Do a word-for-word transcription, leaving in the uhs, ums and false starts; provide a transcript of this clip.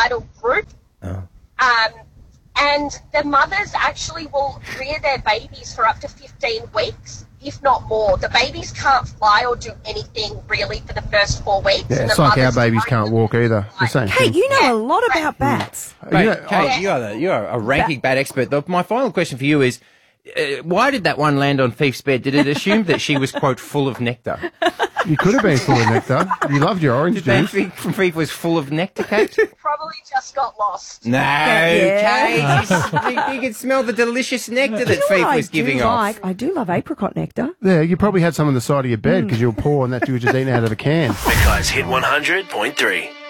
vital group. Oh. Um, and the mothers actually will rear their babies for up to fifteen weeks, if not more. The babies can't fly or do anything really for the first four weeks. Yeah, and it's the like our mothers babies don't can't walk either. The same Kate, thing. you know Yeah, a lot right. about bats. Mate, You know, Kate, I- you are, the, you are a ranking bat expert. The, my final question for you is, uh, why did that one land on Thief's bed? Did it assume that she was, quote, full of nectar? You could have been full of nectar. You loved your orange Did they juice. think Thief was full of nectar, Kate? Probably just got lost. No, Yeah. Kate. You, you could smell the delicious nectar that You know Thief what I was giving do off. like? I do love apricot nectar. Yeah, you probably had some on the side of your bed because you were poor and that you were just eating out of a can. The Guys Hit one hundred point three.